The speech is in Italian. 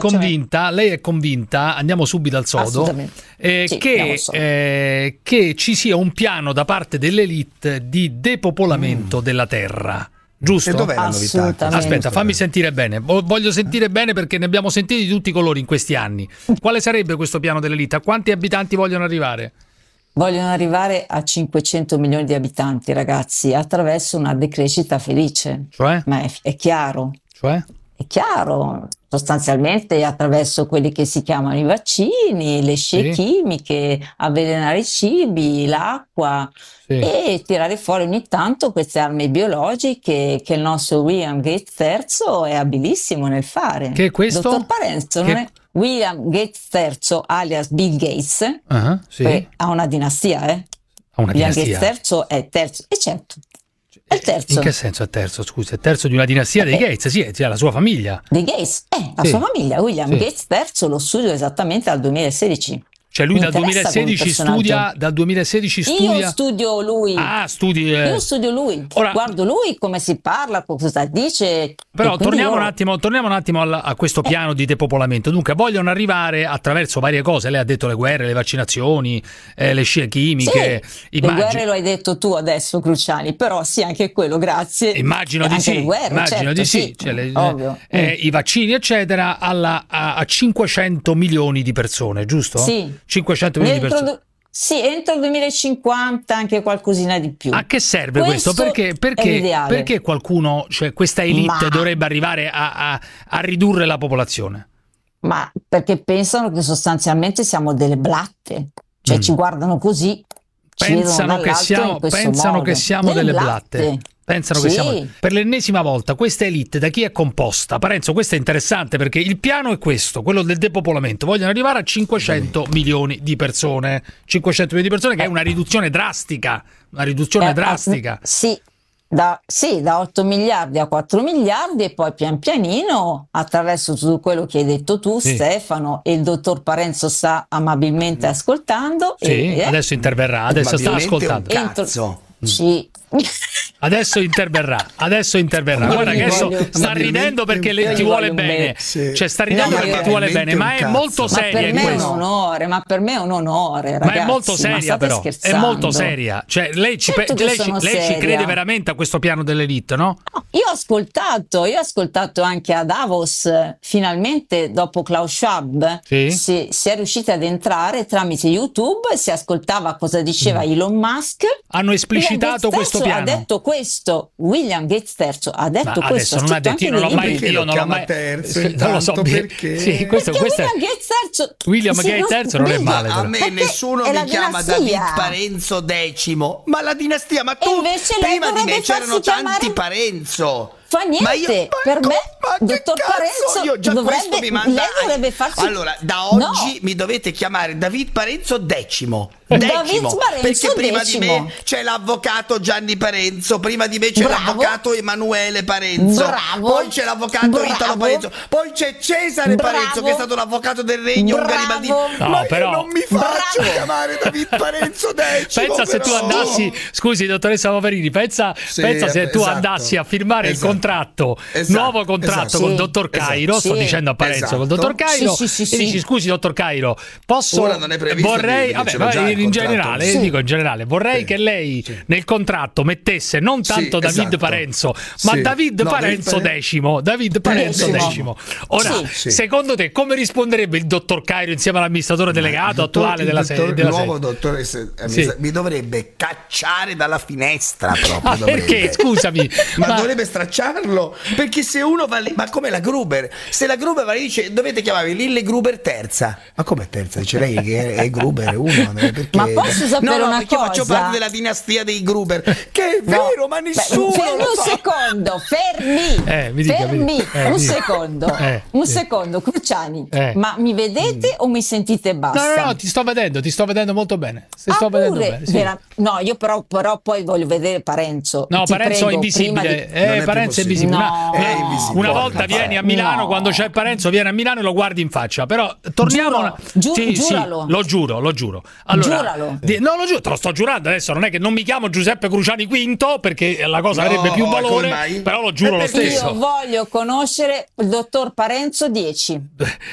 lei è convinta, andiamo subito al sodo, Sì, che ci sia un piano da parte dell'elite di depopolamento della Terra. Giusto? E dov'è la novità? Aspetta, fammi sentire bene. Voglio sentire bene perché ne abbiamo sentiti di tutti i colori in questi anni. Quale sarebbe questo piano dell'elite? A quanti abitanti vogliono arrivare? Vogliono arrivare a 500 milioni di abitanti, ragazzi, attraverso una decrescita felice. Cioè? Ma è chiaro. Cioè? È chiaro, sostanzialmente attraverso quelli che si chiamano i vaccini, le scie chimiche, avvelenare i cibi, l'acqua e tirare fuori ogni tanto queste armi biologiche che il nostro William Gates III è abilissimo nel fare. Che è questo? Dottor Parenzo, non è William Gates III alias Bill Gates, ha una dinastia, Ha una William dinastia. Gates III è terzo, e certo. È il terzo. In che senso è terzo? Scusa, è terzo di una dinastia dei Gates, sì, è la sua famiglia. Dei Gates, la sua famiglia. William Gates III lo studio esattamente dal 2016. Cioè lui dal 2016 studia. Io studio lui. Studi. Io studio lui. Ora, guardo lui come si parla, cosa dice. Però torniamo un attimo a questo piano di depopolamento. Dunque vogliono arrivare attraverso varie cose. Lei ha detto le guerre, le vaccinazioni, le scie chimiche. Le guerre lo hai detto tu adesso, Cruciani, però sì, anche quello, grazie. Immagino di sì. Cioè, ovvio. I vaccini, eccetera, a 500 milioni di persone, giusto? Sì. 500 milioni di persone. Sì, entro il 2050 anche qualcosina di più. A che serve questo? Perché qualcuno, cioè questa elite dovrebbe arrivare a ridurre la popolazione? Ma perché pensano che sostanzialmente siamo delle blatte, cioè ci guardano così, pensano che siamo delle blatte. Pensano che siamo. Per l'ennesima volta questa elite da chi è composta? Parenzo, questo è interessante perché il piano è questo, quello del depopolamento. Vogliono arrivare a 500 milioni di persone. 500 milioni di persone, che è una riduzione drastica. Sì, da 8 miliardi a 4 miliardi e poi pian pianino, attraverso tutto quello che hai detto tu, Stefano, e il dottor Parenzo sta amabilmente ascoltando. Adesso interverrà, adesso sta ascoltando. Sì. Adesso interverrà. Guarda che adesso sta ridendo perché ti vuole bene. Cioè sta ridendo perché ti vuole bene, ma è molto seria. Ma per me è un onore, ragazzi. Ma è molto seria, però. Scherzando. È molto seria. Cioè lei ci crede veramente a questo piano dell'elite, no? Io ho ascoltato anche a Davos, finalmente dopo Klaus Schwab si è riusciti ad entrare tramite YouTube, si ascoltava cosa diceva Elon Musk. Hanno esplicitato questo piano. Ha detto questo, William Gates III ha detto questo. Non ha detto, io non l'ho mai terzo, non lo so perché. Sì, questo è William Gates III non è male. A me nessuno mi chiama David Parenzo X, ma la dinastia, ma tu prima di me c'erano tanti Parenzo. Fa niente, per me, dottor Parenzo, dovrebbe farsi. Allora, da oggi mi dovete chiamare David Parenzo X. Perché prima di me c'è l'avvocato Gianni Parenzo, prima di me c'è l'avvocato Emanuele Parenzo, poi c'è l'avvocato Italo Parenzo, poi c'è Cesare Parenzo che è stato l'avvocato del regno Garibaldino. Ma io non mi faccio chiamare David Parenzo X. Pensa se tu andassi, scusi dottoressa Paparini, pensa se tu andassi a firmare il contratto, nuovo contratto col dottor Cairo, sto dicendo a Parenzo, col dottor Cairo, e dici scusi dottor Cairo, ora non è previsto, vorrei, in generale, vorrei che lei nel contratto mettesse non tanto David Parenzo, ma David Parenzo X. David Parenzo X. Ora, secondo te come risponderebbe il dottor Cairo insieme all'amministratore delegato attuale della sede? Il nuovo dottore mi dovrebbe cacciare dalla finestra proprio. Perché? Scusami. Ma dovrebbe stracciarlo, perché se uno va lì, ma come la Gruber, se la Gruber va lì dice dovete chiamarvi Lille Gruber terza, ma come terza? Dice lei che è Gruber uno, perché? Ma posso sapere una perché cosa? faccio parte della dinastia dei Gruber, che è vero, ma nessuno un secondo, Cruciani, ma mi vedete o mi sentite basta? No, ti sto vedendo molto bene. No, io però poi voglio vedere Parenzo. No, Parenzo è invisibile. Parenzo è invisibile. Una volta vieni a Milano, quando c'è Parenzo vieni a Milano e lo guardi in faccia. Però torniamo. Giuralo. Lo giuro. Allora, no, lo giuro, te lo sto giurando adesso. Non è che non mi chiamo Giuseppe Cruciani V perché la cosa avrebbe più valore, però lo giuro lo stesso. Io voglio conoscere il dottor Parenzo X.